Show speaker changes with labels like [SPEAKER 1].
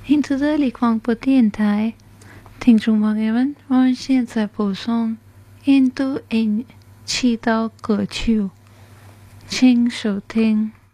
[SPEAKER 1] into the 力广播电台，听众朋友们，我们现在播送印度音祈祷歌曲，请收听。